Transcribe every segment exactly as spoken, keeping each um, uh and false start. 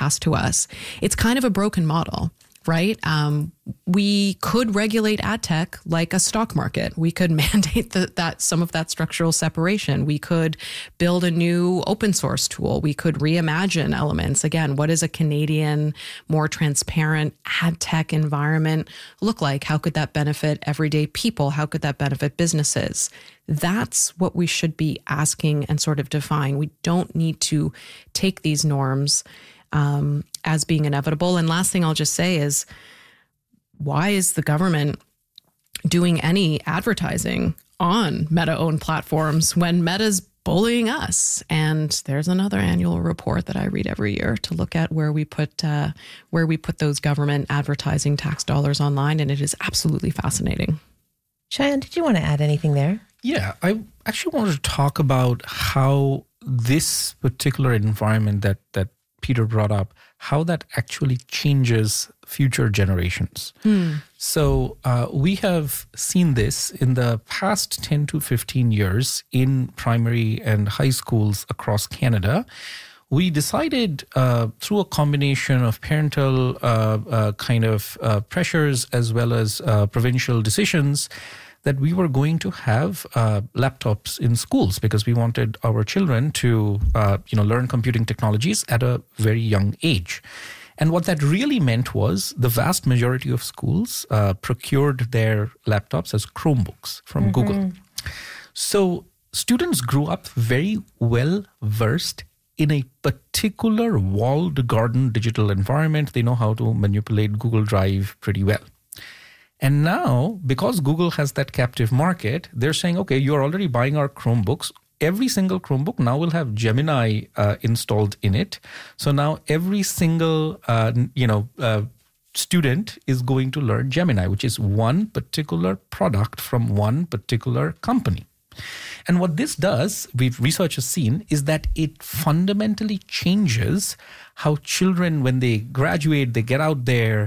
passed to us. It's kind of a broken model, right? Um, we could regulate ad tech like a stock market. We could mandate the, that some of that structural separation. We could build a new open source tool. We could reimagine elements. Again, what does a Canadian, more transparent ad tech environment look like? How could that benefit everyday people? How could that benefit businesses? That's what we should be asking and sort of define. We don't need to take these norms Um, as being inevitable. And last thing I'll just say is, why is the government doing any advertising on Meta-owned platforms when Meta's bullying us? And there's another annual report that I read every year to look at where we put uh, where we put those government advertising tax dollars online, and it is absolutely fascinating. Cheyenne, did you want to add anything there? Yeah, I actually wanted to talk about how this particular environment that that Peter brought up, how that actually changes future generations. Mm. So uh, we have seen this in the past ten to fifteen years in primary and high schools across Canada. We decided uh, through a combination of parental uh, uh, kind of uh, pressures as well as uh, provincial decisions that we were going to have uh, laptops in schools because we wanted our children to, uh, you know, learn computing technologies at a very young age. And what that really meant was the vast majority of schools uh, procured their laptops as Chromebooks from mm-hmm. Google. So students grew up very well versed in a particular walled garden digital environment. They know how to manipulate Google Drive pretty well. And now, because Google has that captive market, they're saying, okay, you're already buying our Chromebooks. Every single Chromebook now will have Gemini uh, installed in it. So now every single, uh, you know, uh, student is going to learn Gemini, which is one particular product from one particular company. And what this does, we've research has seen, is that it fundamentally changes how children, when they graduate, they get out there,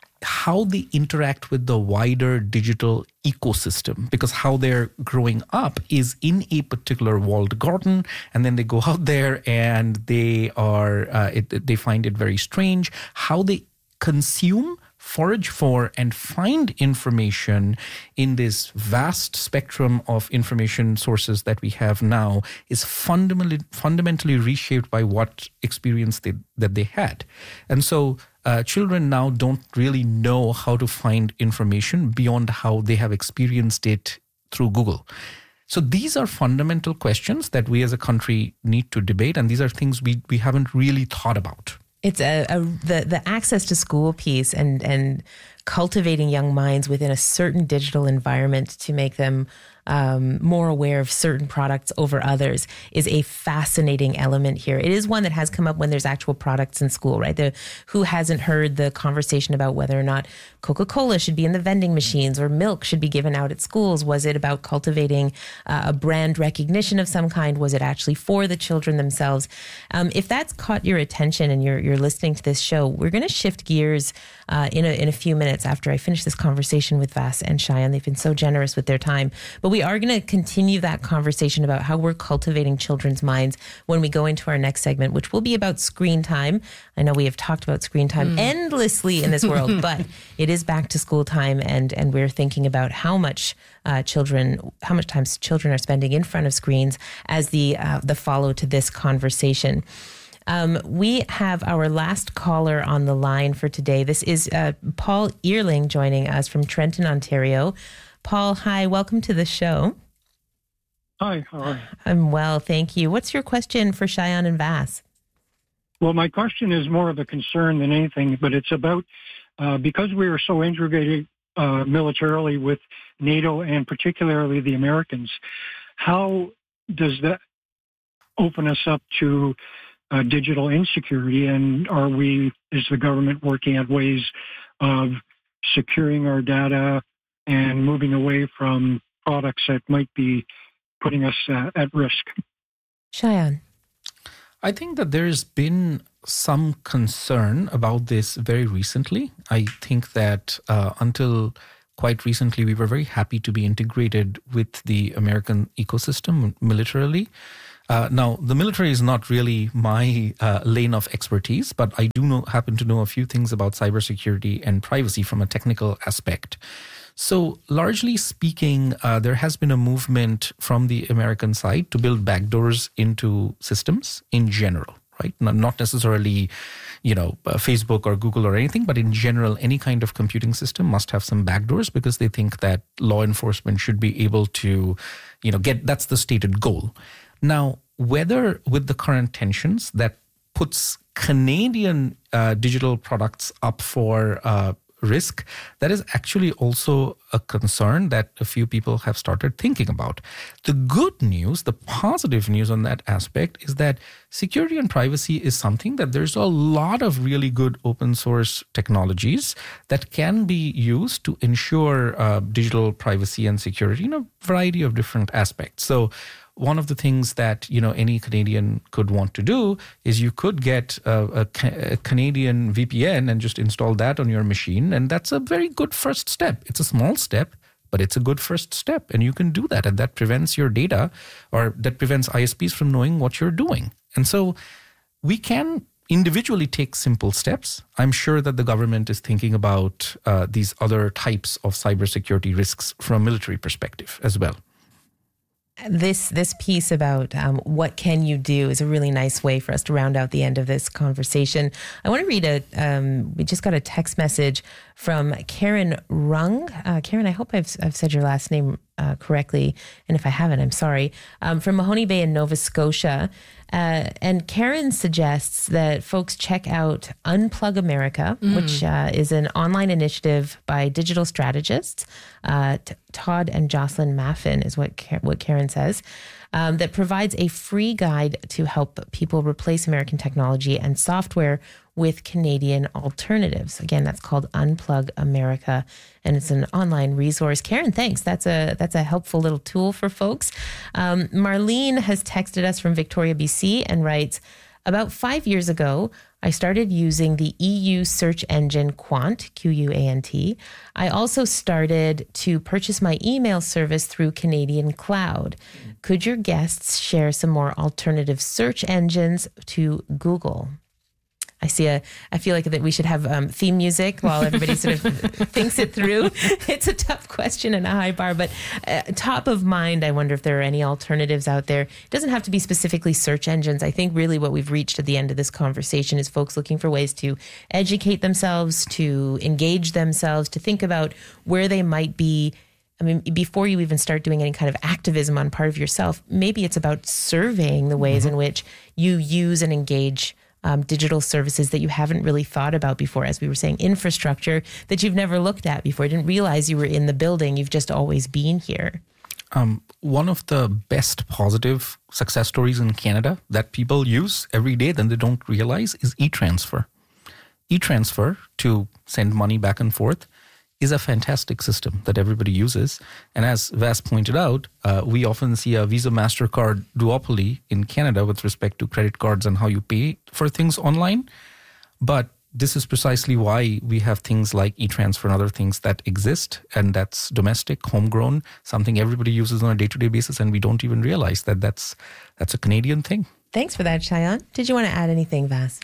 how they interact with the wider digital ecosystem, because how they're growing up is in a particular walled garden, and then they go out there and they are uh, it, they find it very strange how they consume, forage for, and find information in this vast spectrum of information sources that we have now is fundamentally fundamentally reshaped by what experience they, that they had. And so uh, children now don't really know how to find information beyond how they have experienced it through Google. So these are fundamental questions that we as a country need to debate, and these are things we, we haven't really thought about. It's a, a the the access to school piece and and cultivating young minds within a certain digital environment to make them um, more aware of certain products over others is a fascinating element here. It is one that has come up when there's actual products in school, right? The, who hasn't heard the conversation about whether or not Coca-Cola should be in the vending machines or milk should be given out at schools? Was it about cultivating uh, a brand recognition of some kind? Was it actually for the children themselves? Um, if that's caught your attention and you're you're listening to this show, we're going to shift gears uh, in a in a few minutes after I finish this conversation with Vas and Cheyenne. They've been so generous with their time. But we are going to continue that conversation about how we're cultivating children's minds when we go into our next segment, which will be about screen time. I know we have talked about screen time mm. endlessly in this world, but it is back to school time, and and we're thinking about how much uh, children, how much time children are spending in front of screens as the uh, the follow to this conversation. Um, we have our last caller on the line for today. This is uh, Paul Earling joining us from Trenton, Ontario. Paul, hi, welcome to the show. Hi, how are you? I'm well, thank you. What's your question for Cheyenne and Vas? Well, my question is more of a concern than anything, but it's about, uh, because we are so integrated uh, militarily with NATO and particularly the Americans, how does that open us up to uh, digital insecurity? And are we, is the government working at ways of securing our data and moving away from products that might be putting us uh, at risk? Cheyenne. I think that there's been some concern about this very recently. I think that uh, until quite recently, we were very happy to be integrated with the American ecosystem militarily. Uh, now, the military is not really my uh, lane of expertise, but I do know, happen to know a few things about cybersecurity and privacy from a technical aspect. So largely speaking, uh, there has been a movement from the American side to build backdoors into systems in general, right? Not, not necessarily, you know, uh, Facebook or Google or anything, but in general, any kind of computing system must have some backdoors because they think that law enforcement should be able to, you know, get, that's the stated goal. Now, whether with the current tensions that puts Canadian uh, digital products up for uh, risk, that is actually also a concern that a few people have started thinking about. The good news, the positive news on that aspect is that security and privacy is something that there's a lot of really good open source technologies that can be used to ensure uh, digital privacy and security in a variety of different aspects. So one of the things that, you know, any Canadian could want to do is you could get a, a, a Canadian V P N and just install that on your machine. And that's a very good first step. It's a small step, but it's a good first step. And you can do that. And that prevents your data, or that prevents I S Ps from knowing what you're doing. And so we can individually take simple steps. I'm sure that the government is thinking about uh, these other types of cybersecurity risks from a military perspective as well. This this piece about um, what can you do is a really nice way for us to round out the end of this conversation. I want to read a, um, we just got a text message from Karen Rung. Uh, Karen, I hope I've, I've said your last name uh, correctly. And if I haven't, I'm sorry. Um, from Mahoney Bay in Nova Scotia. Uh, and Karen suggests that folks check out Unplug America, mm. which uh, is an online initiative by digital strategists. Uh, T- Todd and Jocelyn Maffin is what Ka- what Karen says, um, that provides a free guide to help people replace American technology and software with Canadian alternatives. Again, that's called Unplug America, and it's an online resource. Karen, thanks. That's a that's a helpful little tool for folks. Um, Marlene has texted us from Victoria, B C, and writes, about five years ago, I started using the E U search engine Quant, Q U A N T. I also started to purchase my email service through Canadian Cloud. Could your guests share some more alternative search engines to Google? I see a, I feel like that we should have um, theme music while everybody sort of thinks it through. It's a tough question and a high bar, but uh, top of mind, I wonder if there are any alternatives out there. It doesn't have to be specifically search engines. I think really what we've reached at the end of this conversation is folks looking for ways to educate themselves, to engage themselves, to think about where they might be. I mean, before you even start doing any kind of activism on part of yourself, maybe it's about surveying the ways mm-hmm. in which you use and engage Um, digital services that you haven't really thought about before. As we were saying, infrastructure that you've never looked at before. Didn't realize you were in the building. You've just always been here. Um, one of the best positive success stories in Canada that people use every day that they don't realize is e-transfer. E-transfer, to send money back and forth, is a fantastic system that everybody uses. And as Vas pointed out, uh, we often see a Visa MasterCard duopoly in Canada with respect to credit cards and how you pay for things online. But this is precisely why we have things like e-transfer and other things that exist, and that's domestic, homegrown, something everybody uses on a day-to-day basis, and we don't even realize that that's that's a Canadian thing. Thanks for that, Cheyenne. Did you want to add anything, Vas?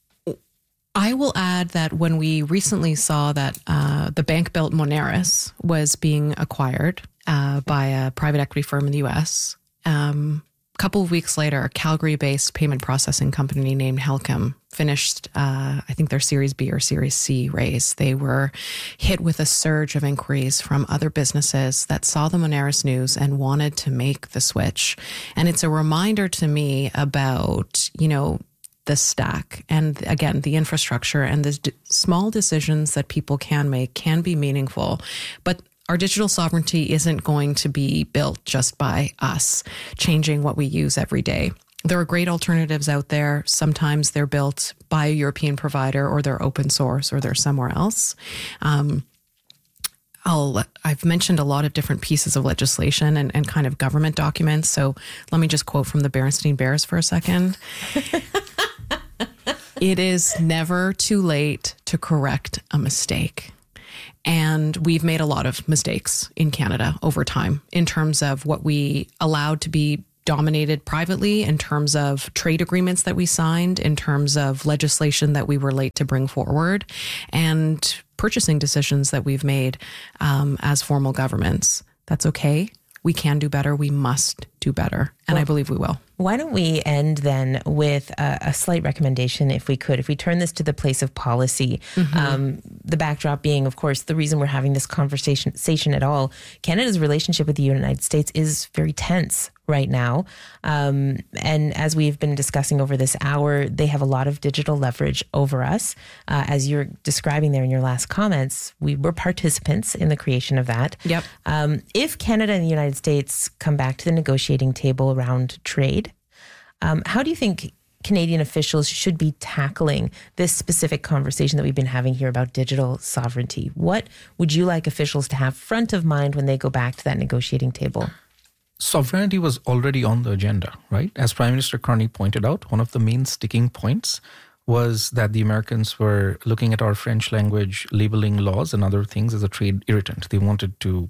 I will add that when we recently saw that uh, the bank built Moneris was being acquired uh, by a private equity firm in the U S, um, a couple of weeks later, a Calgary-based payment processing company named Helcom finished, uh, I think, their Series B or Series C raise. They were hit with a surge of inquiries from other businesses that saw the Moneris news and wanted to make the switch. And it's a reminder to me about, you know, the stack and, again, the infrastructure and the d- small decisions that people can make can be meaningful. But our digital sovereignty isn't going to be built just by us changing what we use every day. There are great alternatives out there. Sometimes they're built by a European provider, or they're open source, or they're somewhere else. Um, I'll, I've mentioned a lot of different pieces of legislation and, and kind of government documents. So let me just quote from the Berenstain Bears for a second. It is never too late to correct a mistake. And we've made a lot of mistakes in Canada over time in terms of what we allowed to be dominated privately in terms of trade agreements that we signed, in terms of legislation that we were late to bring forward, and purchasing decisions that we've made um, as formal governments. That's okay. We can do better. We must do better. And well, I believe we will. Why don't we end then with a, a slight recommendation, if we could, if we turn this to the place of policy, mm-hmm. um, the backdrop being, of course, the reason we're having this conversation at all. Canada's relationship with the United States is very tense right now. Um, and as we've been discussing over this hour, they have a lot of digital leverage over us. Uh, as you're describing there in your last comments, we were participants in the creation of that. Yep. Um, if Canada and the United States come back to the negotiating table around trade, um, how do you think Canadian officials should be tackling this specific conversation that we've been having here about digital sovereignty? What would you like officials to have front of mind when they go back to that negotiating table? Sovereignty was already on the agenda, right? As Prime Minister Carney pointed out, one of the main sticking points was that the Americans were looking at our French language labeling laws and other things as a trade irritant. They wanted to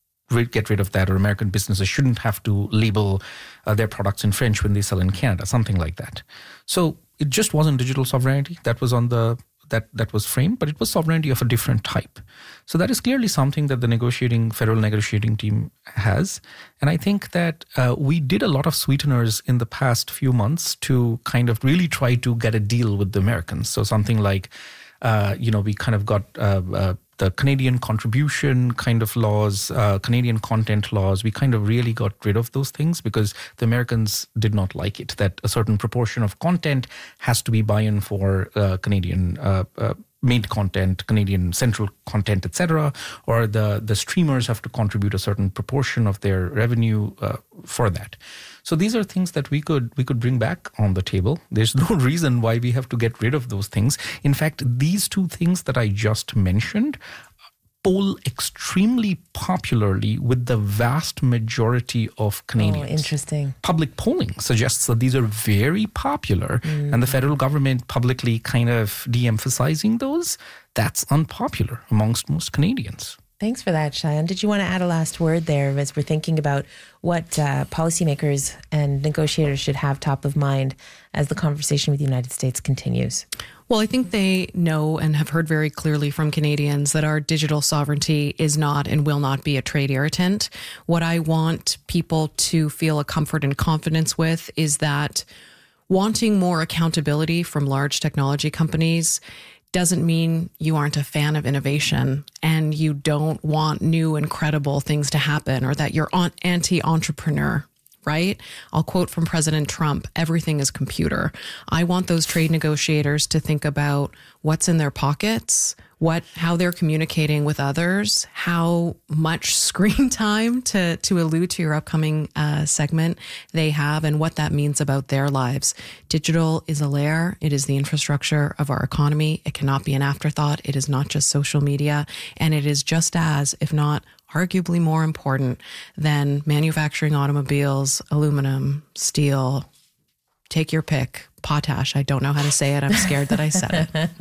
get rid of that, or American businesses shouldn't have to label uh, their products in French when they sell in Canada, something like that. So it just wasn't digital sovereignty that was on the that that was framed, but it was sovereignty of a different type. So that is clearly something that the negotiating federal negotiating team has. And I think that uh, we did a lot of sweeteners in the past few months to kind of really try to get a deal with the Americans. So something like, uh, you know, we kind of got uh, uh, the Canadian contribution kind of laws, uh, Canadian content laws. We kind of really got rid of those things because the Americans did not like it, that a certain proportion of content has to be buy-in for uh, Canadian uh, uh, made content, Canadian central content, et cetera, or the, the streamers have to contribute a certain proportion of their revenue uh, for that. So these are things that we could we could bring back on the table. There's no reason why we have to get rid of those things. In fact, these two things that I just mentioned poll extremely popularly with the vast majority of Canadians. Oh, interesting. Public polling suggests that these are very popular, mm. and the federal government publicly kind of de-emphasizing those, that's unpopular amongst most Canadians. Thanks for that, Cheyenne. Did you want to add a last word there as we're thinking about what uh, policymakers and negotiators should have top of mind as the conversation with the United States continues? Well, I think they know and have heard very clearly from Canadians that our digital sovereignty is not and will not be a trade irritant. What I want people to feel a comfort and confidence with is that wanting more accountability from large technology companies doesn't mean you aren't a fan of innovation and you don't want new incredible things to happen, or that you're anti-entrepreneur, right? I'll quote from President Trump, everything is computer. I want those trade negotiators to think about what's in their pockets, what, how they're communicating with others, how much screen time, to, to allude to your upcoming uh, segment, they have, and what that means about their lives. Digital is a layer. It is the infrastructure of our economy. It cannot be an afterthought. It is not just social media. And it is just as, if not arguably more important than manufacturing automobiles, aluminum, steel, take your pick. Potash. I don't know how to say it. I'm scared that I said it.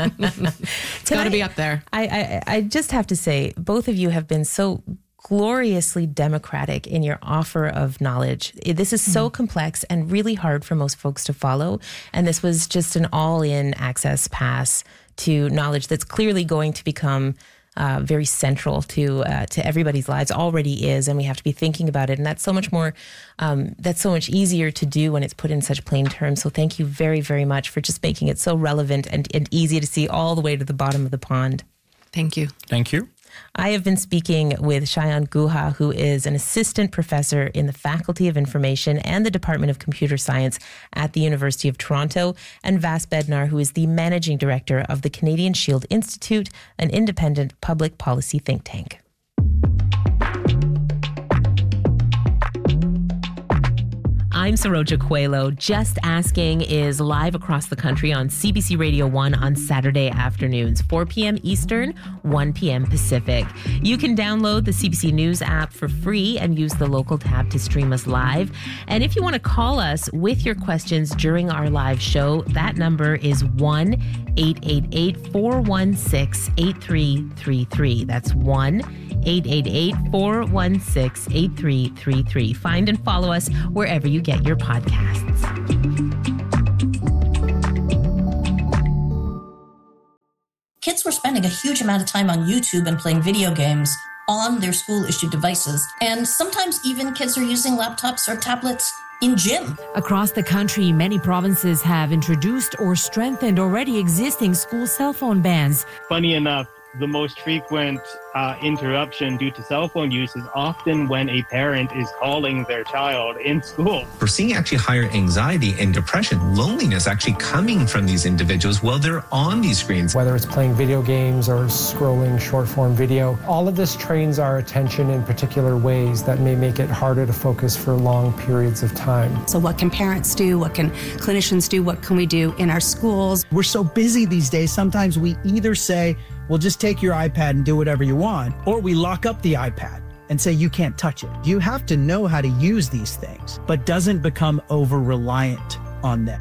It's got to be up there. I, I, I just have to say, both of you have been so gloriously democratic in your offer of knowledge. This is so mm. complex and really hard for most folks to follow. And this was just an all-in access pass to knowledge that's clearly going to become Uh, very central to uh, to everybody's lives, already is, and we have to be thinking about it. And that's so much more, um, that's so much easier to do when it's put in such plain terms. So thank you very, very much for just making it so relevant and, and easy to see all the way to the bottom of the pond. Thank you. Thank you. I have been speaking with Cheyenne Guha, who is an assistant professor in the Faculty of Information and the Department of Computer Science at the University of Toronto, and Vas Bednar, who is the managing director of the Canadian Shield Institute, an independent public policy think tank. I'm Saroja Coelho. Just Asking is live across the country on C B C Radio one on Saturday afternoons, four p.m. Eastern, one p.m. Pacific. You can download the C B C News app for free and use the local tab to stream us live. And if you want to call us with your questions during our live show, that number is one eight eight eight, four one six, eight three three three. That's one eight eight eight, four one six, eight three three three. Find and follow us wherever you get your podcasts. Kids were spending a huge amount of time on YouTube and playing video games on their school-issued devices. And sometimes even kids are using laptops or tablets in gym. Across the country, many provinces have introduced or strengthened already existing school cell phone bans. Funny enough, the most frequent uh, interruption due to cell phone use is often when a parent is calling their child in school. We're seeing actually higher anxiety and depression, loneliness actually coming from these individuals while they're on these screens. Whether it's playing video games or scrolling short-form video, all of this trains our attention in particular ways that may make it harder to focus for long periods of time. So what can parents do? What can clinicians do? What can we do in our schools? We're so busy these days, sometimes we either say, well, just take your iPad and do whatever you want, or we lock up the iPad and say you can't touch it. You have to know how to use these things, but doesn't become over-reliant on them.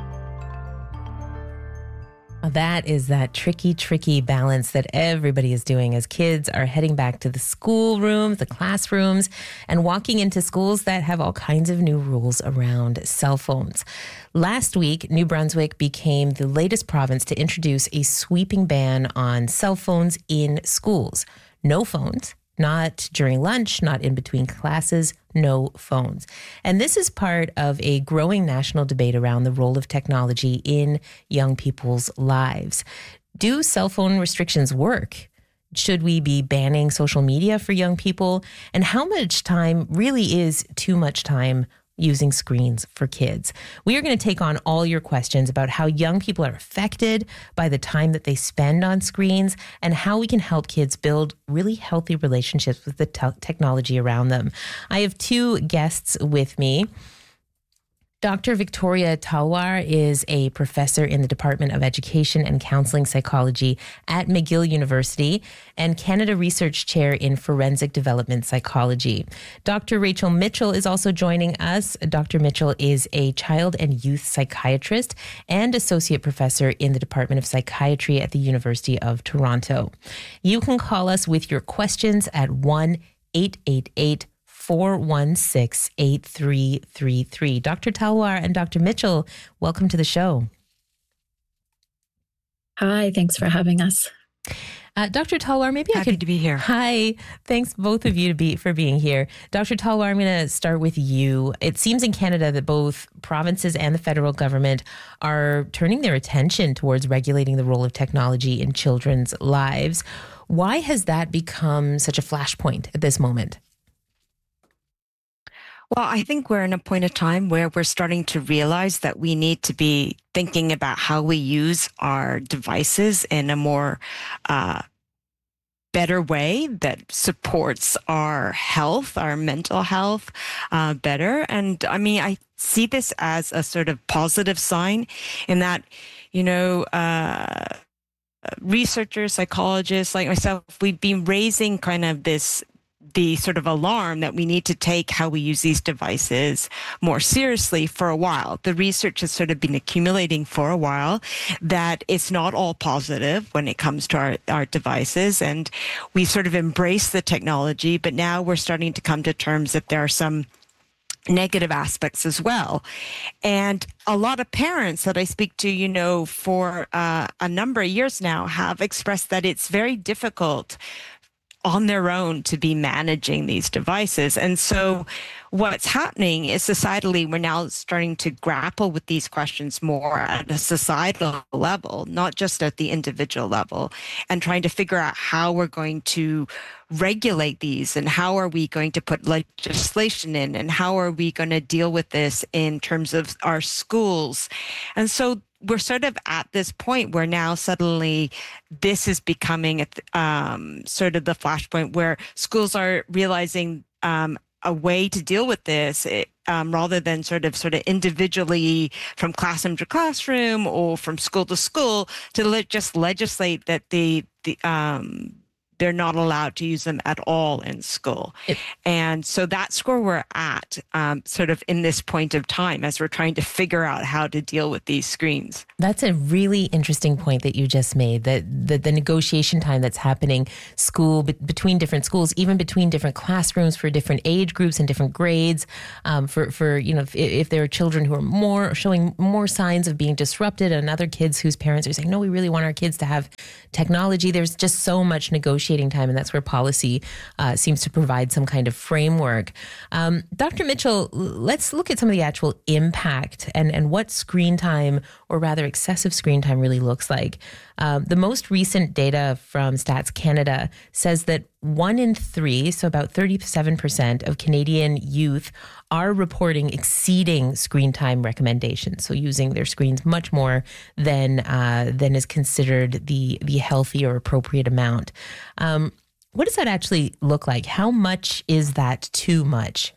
That is that tricky, tricky balance that everybody is doing as kids are heading back to the school rooms, the classrooms, and walking into schools that have all kinds of new rules around cell phones. Last week, New Brunswick became the latest province to introduce a sweeping ban on cell phones in schools. No phones, not during lunch, not in between classes, no phones. And this is part of a growing national debate around the role of technology in young people's lives. Do cell phone restrictions work? Should we be banning social media for young people? And how much time really is too much time using screens for kids? We are going to take on all your questions about how young people are affected by the time that they spend on screens and how we can help kids build really healthy relationships with the te- technology around them. I have two guests with me. Doctor Victoria Talwar is a professor in the Department of Education and Counseling Psychology at McGill University and Canada Research Chair in Forensic Development Psychology. Doctor Rachel Mitchell is also joining us. Doctor Mitchell is a child and youth psychiatrist and associate professor in the Department of Psychiatry at the University of Toronto. You can call us with your questions at one eight eight eight four one six, eight three three three. Doctor Talwar and Doctor Mitchell, welcome to the show. Hi, thanks for having us. Uh, Doctor Talwar, maybe Happy I could to be here. Hi, thanks both of you to be for being here. Doctor Talwar, I'm going to start with you. It seems in Canada that both provinces and the federal government are turning their attention towards regulating the role of technology in children's lives. Why has that become such a flashpoint at this moment? Well, I think we're in a point of time where we're starting to realize that we need to be thinking about how we use our devices in a more uh, better way that supports our health, our mental health uh, better. And I mean, I see this as a sort of positive sign in that, you know, uh, researchers, psychologists like myself, we've been raising kind of this the sort of alarm that we need to take how we use these devices more seriously for a while. The research has sort of been accumulating for a while that it's not all positive when it comes to our, our devices. And we sort of embrace the technology, but now we're starting to come to terms that there are some negative aspects as well. And a lot of parents that I speak to, you know, for uh, a number of years now have expressed that it's very difficult on their own to be managing these devices. And so what's happening is societally, we're now starting to grapple with these questions more at a societal level, not just at the individual level, and trying to figure out how we're going to regulate these and how are we going to put legislation in and how are we going to deal with this in terms of our schools. And so we're sort of at this point where now suddenly this is becoming um, sort of the flashpoint where schools are realizing um, a way to deal with this it, um, rather than sort of sort of individually from classroom to classroom or from school to school to le- just legislate that the the um, they're not allowed to use them at all in school. It, and so that's where we're at, um, sort of in this point of time as we're trying to figure out how to deal with these screens. That's a really interesting point that you just made, that the, the negotiation time that's happening school be, between different schools, even between different classrooms for different age groups and different grades, um, for, for, you know, if, if there are children who are more showing more signs of being disrupted and other kids whose parents are saying, no, we really want our kids to have technology. There's just so much negotiation time, and that's where policy uh, seems to provide some kind of framework. Um, Doctor Mitchell, let's look at some of the actual impact and, and what screen time, or rather excessive screen time, really looks like. Um, the most recent data from Stats Canada says that one in three, so about thirty-seven percent of Canadian youth are reporting exceeding screen time recommendations, so using their screens much more than uh, than is considered the the healthy or appropriate amount. Um, what does that actually look like? How much is that too much?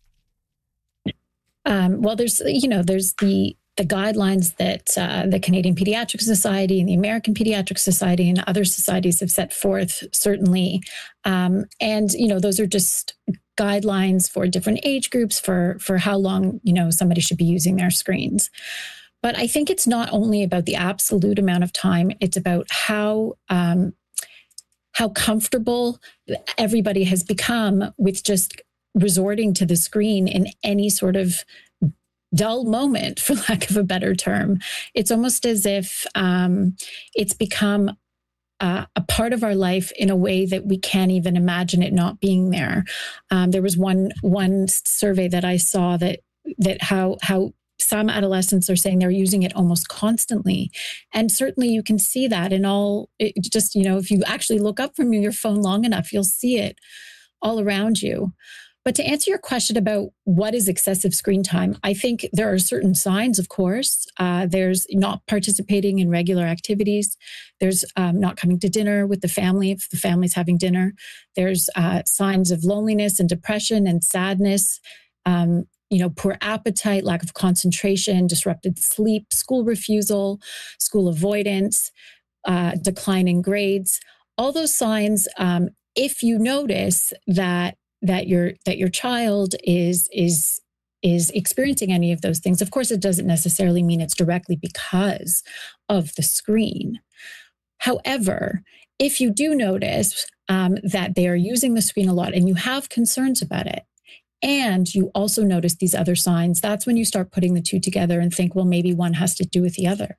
Um, well, there's you know there's the the guidelines that uh, the Canadian Pediatric Society and the American Pediatric Society and other societies have set forth, certainly. Um, and, you know, those are just guidelines for different age groups for, for how long, you know, somebody should be using their screens. But I think it's not only about the absolute amount of time, it's about how, um, how comfortable everybody has become with just resorting to the screen in any sort of dull moment, for lack of a better term. It's almost as if um, it's become uh, a part of our life in a way that we can't even imagine it not being there. Um, there was one one survey that I saw that that how how some adolescents are saying they're using it almost constantly, and certainly you can see that in all. It just you know if you actually look up from your phone long enough, you'll see it all around you. But to answer your question about what is excessive screen time, I think there are certain signs, of course. Uh, there's not participating in regular activities. There's um, not coming to dinner with the family if the family's having dinner. There's uh, signs of loneliness and depression and sadness, um, you know, poor appetite, lack of concentration, disrupted sleep, school refusal, school avoidance, uh, declining grades. All those signs, um, if you notice that that your that your child is is is experiencing any of those things. Of course, it doesn't necessarily mean it's directly because of the screen. However, if you do notice um, that they are using the screen a lot and you have concerns about it, and you also notice these other signs, that's when you start putting the two together and think, well, maybe one has to do with the other.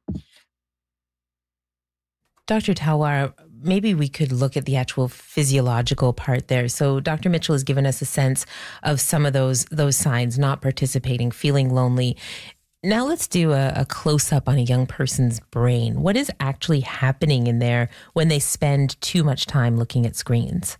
Doctor Talwar, maybe we could look at the actual physiological part there. So Doctor Mitchell has given us a sense of some of those those signs: not participating, feeling lonely. Now let's do a, a close-up on a young person's brain. What is actually happening in there when they spend too much time looking at screens?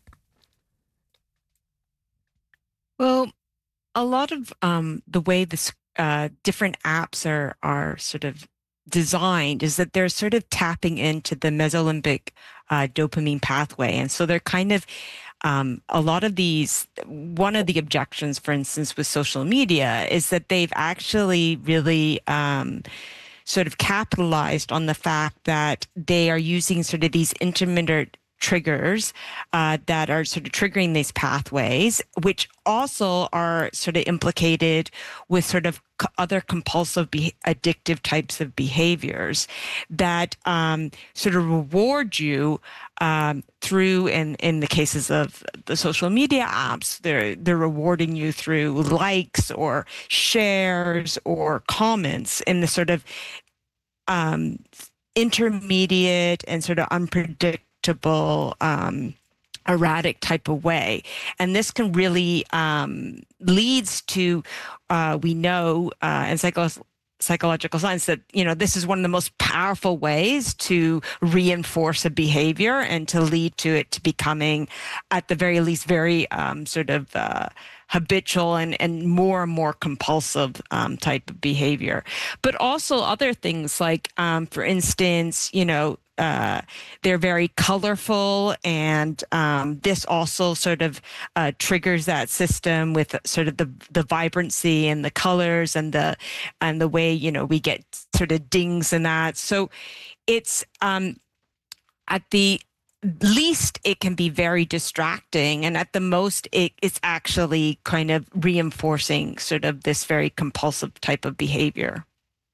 Well, a lot of um, the way the uh, different apps are are sort of designed is that they're sort of tapping into the mesolimbic uh, dopamine pathway. And so they're kind of, um, a lot of these, one of the objections, for instance, with social media is that they've actually really um, sort of capitalized on the fact that they are using sort of these intermittent triggers uh, that are sort of triggering these pathways, which also are sort of implicated with sort of c- other compulsive, be- addictive types of behaviors that um, sort of reward you um, through, in, in the cases of the social media apps, they're, they're rewarding you through likes or shares or comments in the sort of um, intermediate and sort of unpredictable um, erratic type of way. And this can really um, leads to, uh, we know uh, in psycho- psychological science that, you know, this is one of the most powerful ways to reinforce a behavior and to lead to it to becoming, at the very least, very um, sort of uh, habitual and, and more and more compulsive um, type of behavior. But also other things like, um, for instance, you know, Uh, they're very colorful, and um, this also sort of uh, triggers that system with sort of the the vibrancy and the colors and the and the way, you know, we get sort of dings and that. So it's um, at the least it can be very distracting, and at the most it, it's actually kind of reinforcing sort of this very compulsive type of behavior.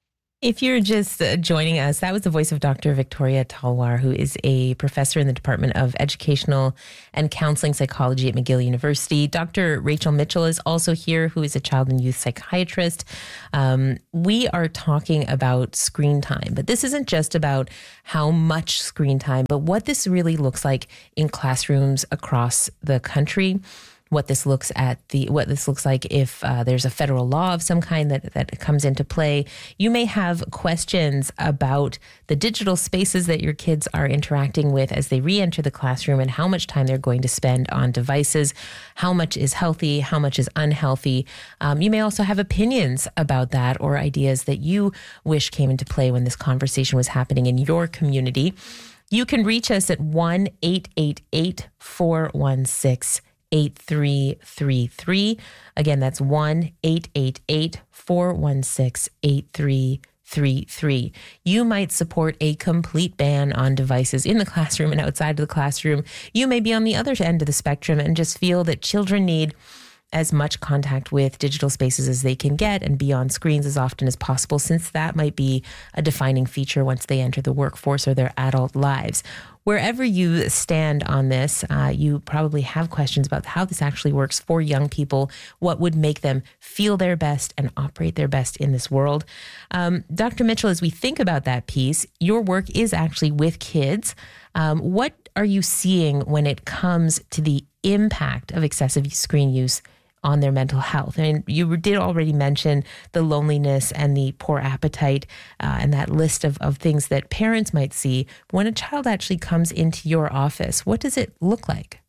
If you're just uh, joining us, that was the voice of Doctor Victoria Talwar, who is a professor in the Department of Educational and Counseling Psychology at McGill University. Doctor Rachel Mitchell is also here, who is a child and youth psychiatrist. Um, we are talking about screen time, but this isn't just about how much screen time, but what this really looks like in classrooms across the country. What this looks at the what this looks like if uh, there's a federal law of some kind that that comes into play. You may have questions about the digital spaces that your kids are interacting with as they re-enter the classroom and how much time they're going to spend on devices, how much is healthy, how much is unhealthy. Um, you may also have opinions about that or ideas that you wish came into play when this conversation was happening in your community. You can reach us at one eight eight eight, four one six, eight three three three. Again, that's one eight eight eight, four one six, eight three three three. You might support a complete ban on devices in the classroom and outside of the classroom. You may be on the other end of the spectrum and just feel that children need as much contact with digital spaces as they can get and be on screens as often as possible, since that might be a defining feature once they enter the workforce or their adult lives. Wherever you stand on this, uh, you probably have questions about how this actually works for young people, what would make them feel their best and operate their best in this world. Um, Doctor Mitchell, as we think about that piece, your work is actually with kids. Um, what are you seeing when it comes to the impact of excessive screen use on their mental health? I mean, you did already mention the loneliness and the poor appetite uh, and that list of, of things that parents might see. When a child actually comes into your office, what does it look like?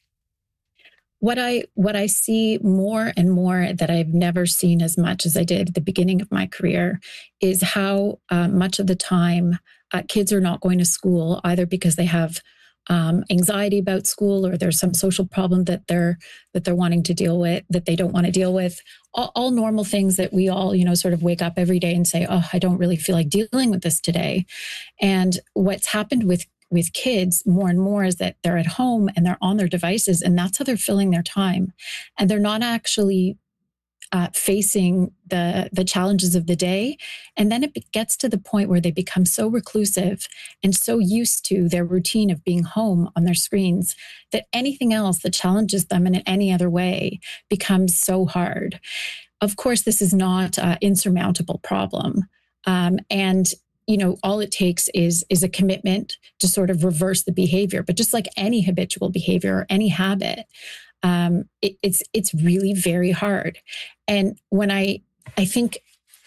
What I what I see more and more that I've never seen as much as I did at the beginning of my career is how uh, much of the time uh, kids are not going to school, either because they have Um, anxiety about school, or there's some social problem that they're that they're wanting to deal with, that they don't want to deal with. All, all normal things that we all, you know, sort of wake up every day and say, "Oh, I don't really feel like dealing with this today." And what's happened with with kids more and more is that they're at home and they're on their devices, and that's how they're filling their time, and they're not actually Uh, facing the the challenges of the day. And then it gets to the point where they become so reclusive and so used to their routine of being home on their screens that anything else that challenges them in any other way becomes so hard. Of course, this is not an insurmountable problem. Um, and you know, all it takes is is a commitment to sort of reverse the behavior. But just like any habitual behavior or any habit, Um, it, it's it's really very hard. And when I I think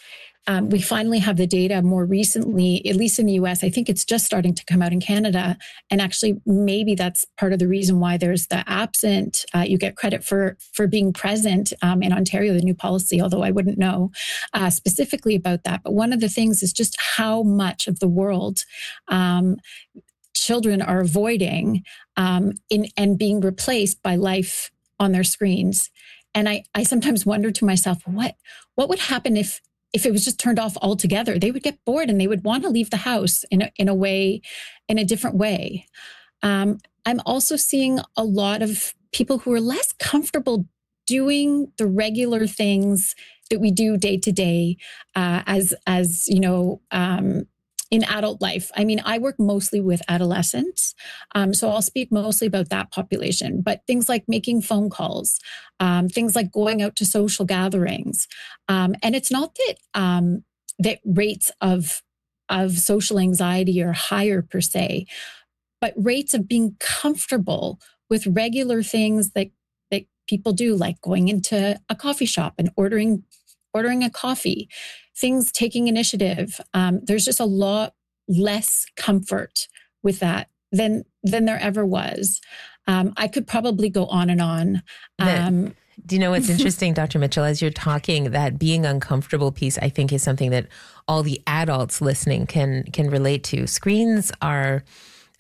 um, we finally have the data more recently, at least in the U S, I think it's just starting to come out in Canada. And actually, maybe that's part of the reason why there's the absent. Uh, you get credit for for being present um, in Ontario, the new policy, although I wouldn't know uh, specifically about that. But one of the things is just how much of the world um, children are avoiding um, in and being replaced by life on their screens. And I, I sometimes wonder to myself, what what would happen if if it was just turned off altogether? They would get bored and they would want to leave the house in a, in a way, in a different way. Um, I'm also seeing a lot of people who are less comfortable doing the regular things that we do day to day uh, as, as, you know, um, in adult life. I mean, I work mostly with adolescents, um, so I'll speak mostly about that population. But things like making phone calls, um, things like going out to social gatherings, um, and it's not that um, that rates of of social anxiety are higher per se, but rates of being comfortable with regular things that that people do, like going into a coffee shop and ordering ordering a coffee. Things taking initiative. Um, there's just a lot less comfort with that than than there ever was. Um, I could probably go on and on. Um, the, do you know what's interesting, Doctor Mitchell, as you're talking, that being uncomfortable piece, I think, is something that all the adults listening can can relate to. Screens are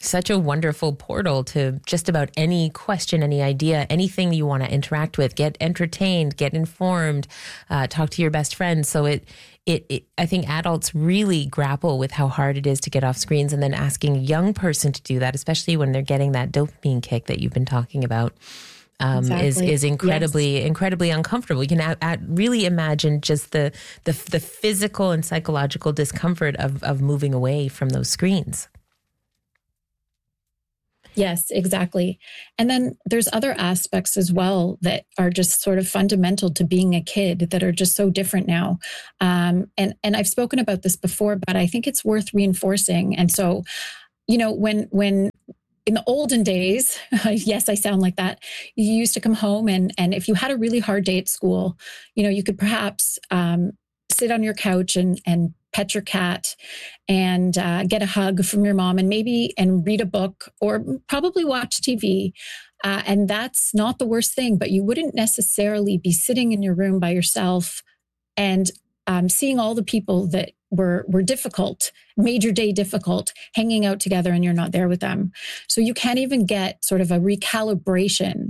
Such a wonderful portal to just about any question, any idea, anything you want to interact with, get entertained, get informed, uh, talk to your best friends. So it, it, it, I think adults really grapple with how hard it is to get off screens, and then asking a young person to do that, especially when they're getting that dopamine kick that you've been talking about. Um, exactly. is is incredibly yes. incredibly uncomfortable. You can a, a, really imagine just the, the the physical and psychological discomfort of of moving away from those screens. Yes, exactly. And then there's other aspects as well that are just sort of fundamental to being a kid that are just so different now. Um, and, and I've spoken about this before, but I think it's worth reinforcing. And so, you know, when, when in the olden days, yes, I sound like that, you used to come home and, and if you had a really hard day at school, you know, you could perhaps um, sit on your couch and, and pet your cat and uh, get a hug from your mom and maybe and read a book or probably watch T V. Uh, and that's not the worst thing, but you wouldn't necessarily be sitting in your room by yourself and um, seeing all the people that were were difficult, made your day difficult, hanging out together and you're not there with them. So you can't even get sort of a recalibration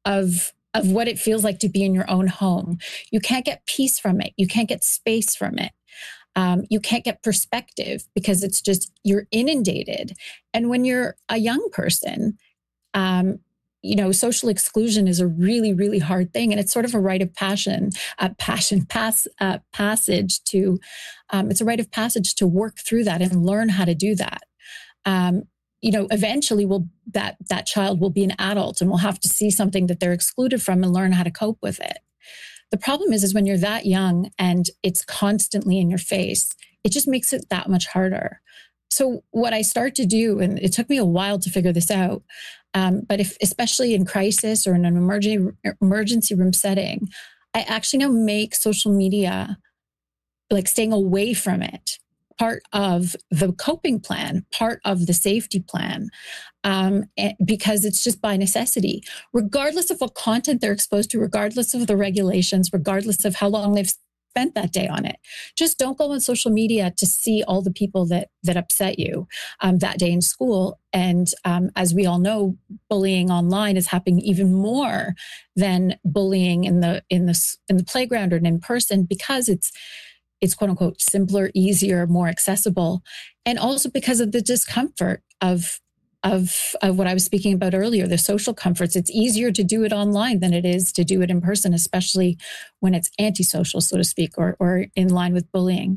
of of what it feels like to be in your own home. You can't get peace from it. You can't get space from it. Um, you can't get perspective because it's just, you're inundated. And when you're a young person, um, you know, social exclusion is a really, really hard thing. And it's sort of a rite of passion, a passion pass, uh, passage to, um, it's a rite of passage to work through that and learn how to do that. Um, you know, eventually will that, that child will be an adult and will have to see something that they're excluded from and learn how to cope with it. The problem is, is when you're that young and it's constantly in your face, it just makes it that much harder. So what I start to do, and it took me a while to figure this out, um, but if, especially in crisis or in an emergency, emergency room setting, I actually now make social media, like staying away from it, part of the coping plan, part of the safety plan, um, because it's just by necessity, regardless of what content they're exposed to, regardless of the regulations, regardless of how long they've spent that day on it. Just don't go on social media to see all the people that that upset you um, that day in school. And um, as we all know, bullying online is happening even more than bullying in the in the in the playground or in person, because it's It's quote unquote simpler, easier, more accessible. And also because of the discomfort of, of, of what I was speaking about earlier, the social comforts. It's easier to do it online than it is to do it in person, especially when it's antisocial, so to speak, or, or in line with bullying.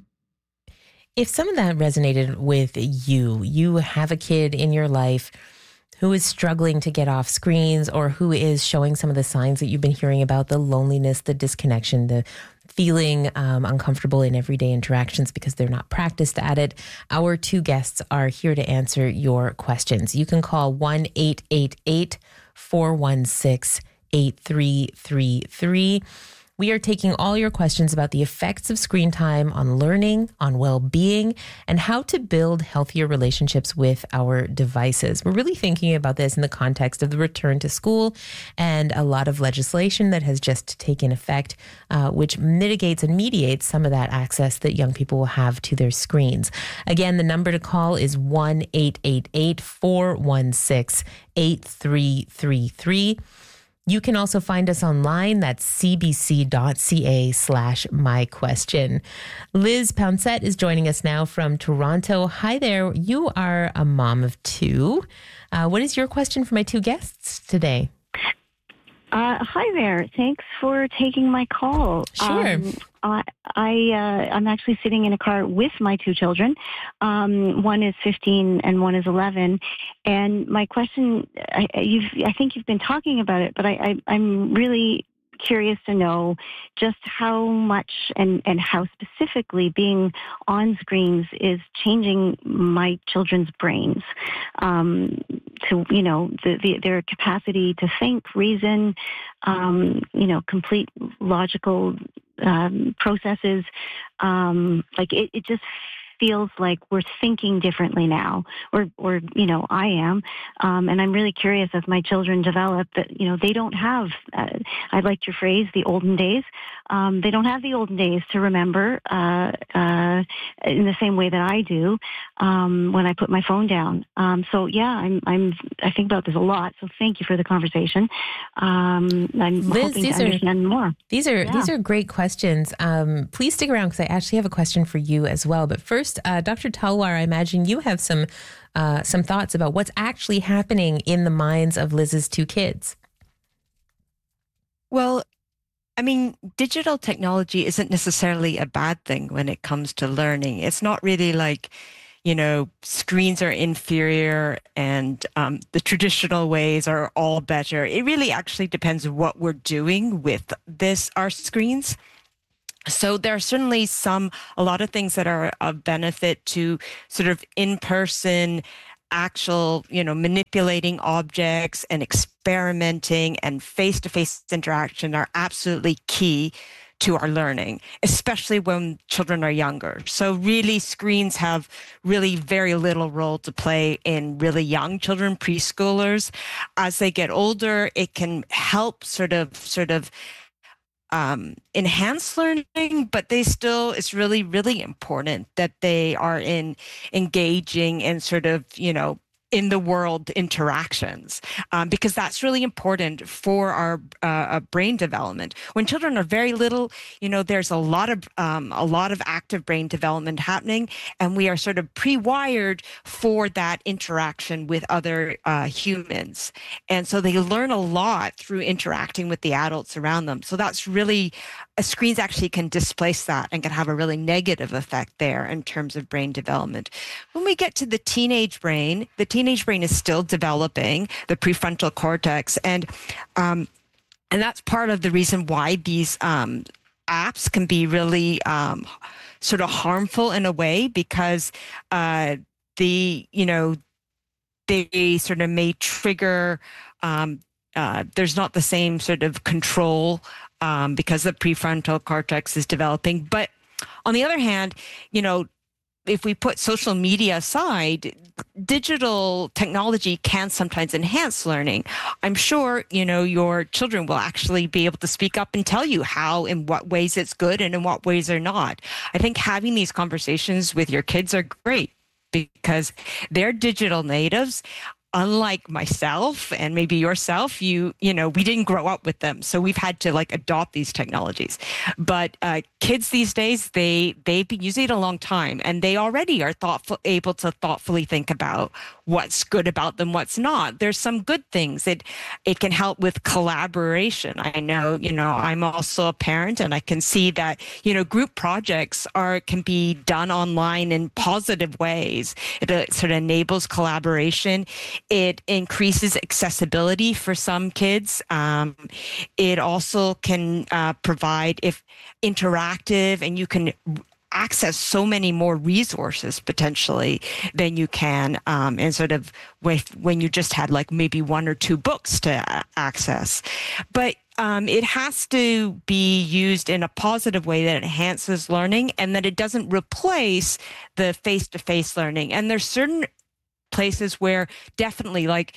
If some of that resonated with you, you have a kid in your life who is struggling to get off screens or who is showing some of the signs that you've been hearing about, the loneliness, the disconnection, the feeling um, uncomfortable in everyday interactions because they're not practiced at it. Our two guests are here to answer your questions. You can call one eight eight eight, four one six, eight three three three. We are taking all your questions about the effects of screen time on learning, on well-being, and how to build healthier relationships with our devices. We're really thinking about this in the context of the return to school and a lot of legislation that has just taken effect, uh, which mitigates and mediates some of that access that young people will have to their screens. Again, the number to call is one eight eight eight, four one six, eight three three three. You can also find us online. That's cbc.ca slash my question. Liz Pouncette is joining us now from Toronto. Hi there. You are a mom of two. Uh, what is your question for my two guests today? Uh, hi there. Thanks for taking my call. Sure. Um, I, I uh, I'm actually sitting in a car with my two children. Um, one is fifteen and one is eleven. And my question, I, you've, I think you've been talking about it, but I, I, I'm really curious to know just how much and, and how specifically being on screens is changing my children's brains, um, to, you know, the, the, their capacity to think, reason, um, you know, complete logical um, processes. Um, like it, it just feels like we're thinking differently now, or, or, you know, I am. Um, and I'm really curious as my children develop that, you know, they don't have, uh, I liked your phrase, the olden days. Um, they don't have the olden days to remember, uh, uh, in the same way that I do. um, when I put my phone down. Um, so yeah, I'm, I'm, I think about this a lot. So thank you for the conversation. Um, I'm Liz, hoping these to are, understand more. These are, Yeah. these are great questions. Um, please stick around because I actually have a question for you as well. But first, uh, Doctor Talwar, I imagine you have some, uh, some thoughts about what's actually happening in the minds of Liz's two kids. Well, I mean, digital technology isn't necessarily a bad thing when it comes to learning. It's not really like, you know, screens are inferior and um, the traditional ways are all better. It really actually depends on what we're doing with this, our screens. So there are certainly some, a lot of things that are of benefit to sort of in-person actual, you know, manipulating objects and experimenting and face-to-face interaction are absolutely key to our learning, especially when children are younger. So really screens have really very little role to play in really young children, preschoolers. As they get older, it can help sort of, sort of Um, enhance learning, but they still, it's really, really important that they are in engaging and sort of, you know, in the world interactions, um, because that's really important for our uh, brain development. When children are very little, you know, there's a lot of um, a lot of active brain development happening, and we are sort of pre-wired for that interaction with other uh, humans, and so they learn a lot through interacting with the adults around them. So that's really, uh, screens actually can displace that and can have a really negative effect there in terms of brain development. When we get to the teenage brain, the teenage Teenage brain is still developing, the prefrontal cortex, and um, and that's part of the reason why these um, apps can be really um, sort of harmful in a way, because uh, the you know they sort of may trigger. Um, uh, there's not the same sort of control um, because the prefrontal cortex is developing, but on the other hand, you know, if we put social media aside, digital technology can sometimes enhance learning. I'm sure, you know, your children will actually be able to speak up and tell you how, in what ways it's good and in what ways are not. I think having these conversations with your kids are great because they're digital natives. Unlike myself and maybe yourself, you you know, we didn't grow up with them, so we've had to like adopt these technologies. But uh, kids these days, they they've been using it a long time, and they already are thoughtful, able to thoughtfully think about what's good about them, what's not. There's some good things. It it can help with collaboration. I know, you know, I'm also a parent, and I can see that, you know, group projects are can be done online in positive ways. It, it sort of enables collaboration. It increases accessibility for some kids. Um, it also can uh, provide if interactive, and you can access so many more resources potentially than you can um, and sort of with when you just had like maybe one or two books to access. But um, it has to be used in a positive way that enhances learning and that it doesn't replace the face-to-face learning. And there's certain places where definitely, like,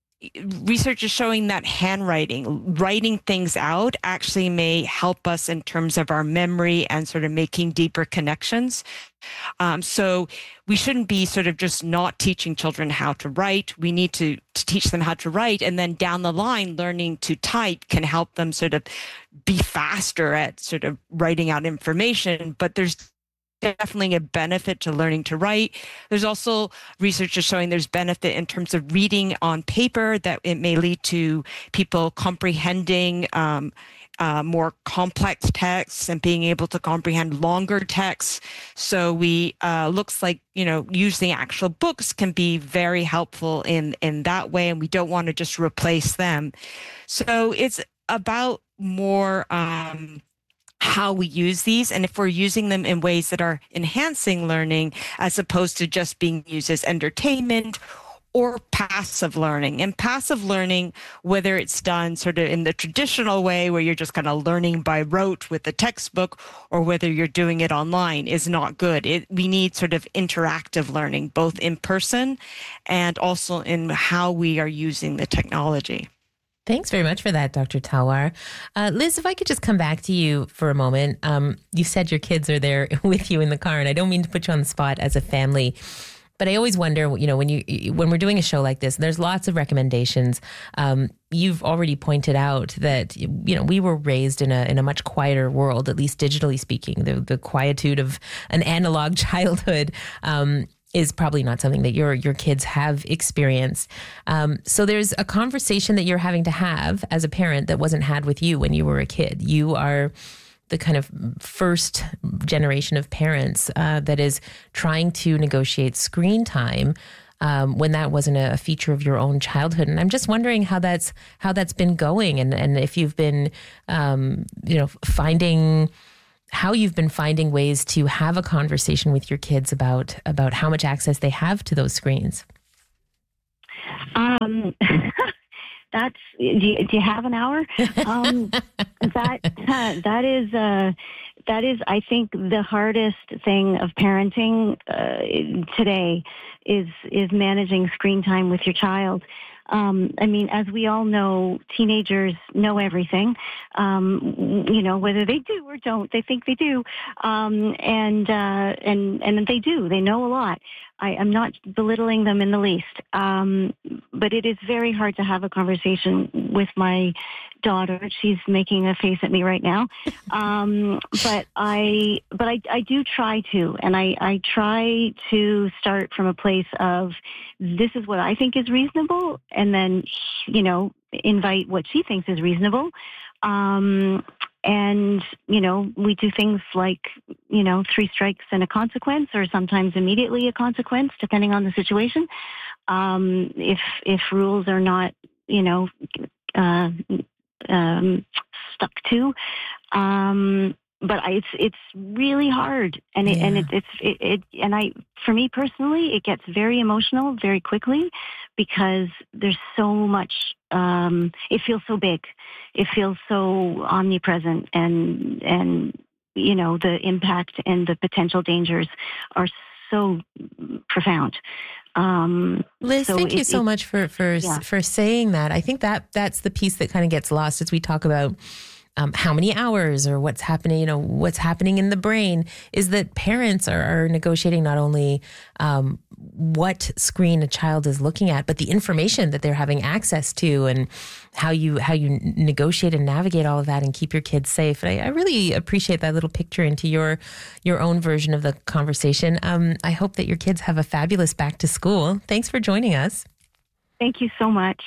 research is showing that handwriting, writing things out actually may help us in terms of our memory and sort of making deeper connections. Um, so we shouldn't be sort of just not teaching children how to write. We need to, to teach them how to write, and then down the line, learning to type can help them sort of be faster at sort of writing out information. But there's definitely a benefit to learning to write. There's also research is showing there's benefit in terms of reading on paper, that it may lead to people comprehending um, uh, more complex texts and being able to comprehend longer texts. So we uh, looks like, you know, using actual books can be very helpful in, in that way, and we don't want to just replace them. So it's about more um, how we use these, and if we're using them in ways that are enhancing learning as opposed to just being used as entertainment or passive learning. And passive learning, whether it's done sort of in the traditional way where you're just kind of learning by rote with a textbook, or whether you're doing it online, is not good. It, we need sort of interactive learning, both in person and also in how we are using the technology. Thanks very much for that, Doctor Talwar. Uh, Liz, if I could just come back to you for a moment. Um, you said your kids are there with you in the car, and I don't mean to put you on the spot as a family But I always wonder, you know, when you when we're doing a show like this, there's lots of recommendations. Um, you've already pointed out that, you know, we were raised in a in a much quieter world, at least digitally speaking. The the quietude of an analog childhood um, is probably not something that your your kids have experienced. Um, so there's a conversation that you're having to have as a parent that wasn't had with you when you were a kid. You are the kind of first generation of parents uh, that is trying to negotiate screen time um, when that wasn't a feature of your own childhood. And I'm just wondering how that's how that's been going, and, and if you've been, um, you know, finding how you've been finding ways to have a conversation with your kids about about how much access they have to those screens. Um. That's, do you, do you have an hour? Um, that, uh, that is, uh, that is, I think the hardest thing of parenting, uh, today is, is managing screen time with your child. Um, I mean, as we all know, teenagers know everything, um, you know, whether they do or don't, they think they do. Um, and, uh, and, and they do, they know a lot. I am not belittling them in the least. Um, but it is very hard to have a conversation with my daughter. She's making a face at me right now. Um, but I, but I, I do try to, and I, I try to start from a place of, this is what I think is reasonable. And then, you know, invite what she thinks is reasonable. Um, and, you know, we do things like, you know, three strikes and a consequence, or sometimes immediately a consequence, depending on the situation. Um, if, if rules are not, you know, uh, um, stuck to, um, but I, it's, it's really hard. And it, yeah. and it, it's, it, it, and I, for me personally, it gets very emotional very quickly because there's so much, um, it feels so big. It feels so omnipresent, and, and, you know, the impact and the potential dangers are so profound. Um, Liz, so thank it, you so it, much for, for, yeah. for saying that. I think that that's the piece that kind of gets lost as we talk about Um, how many hours or what's happening, you know, what's happening in the brain, is that parents are, are negotiating not only um, what screen a child is looking at, but the information that they're having access to, and how you how you negotiate and navigate all of that and keep your kids safe. And I, I really appreciate that little picture into your your own version of the conversation. Um, I hope that your kids have a fabulous back to school. Thanks for joining us. Thank you so much.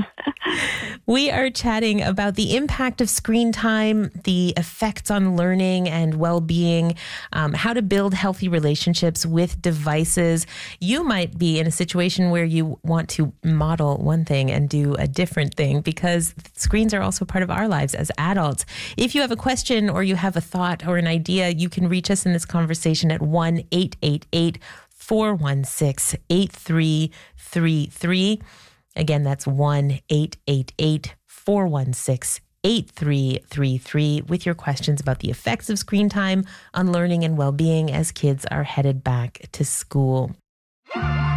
We are chatting about the impact of screen time, the effects on learning and well-being, um, how to build healthy relationships with devices. You might be in a situation where you want to model one thing and do a different thing, because screens are also part of our lives as adults. If you have a question or you have a thought or an idea, you can reach us in this conversation at one eight eight eight, four one six, eight three three three. Again, that's one eight eight eight, four one six, eight three three three with your questions about the effects of screen time on learning and well-being as kids are headed back to school.